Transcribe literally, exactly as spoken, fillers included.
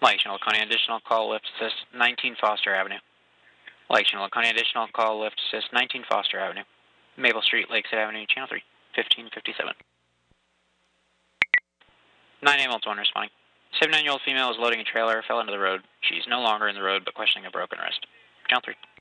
Lake Channel Laconia, additional call, lift assist, nineteen Foster Avenue. Lake Channel Laconia, additional call, lift assist, nineteen Foster Avenue. Maple Street, Lakeside Avenue, Channel three, fifteen fifty-seven. nine Hamilton one responding. seventy-nine-year-old female is loading a trailer, fell into the road. She's no longer in the road, but questioning a broken wrist. Channel three.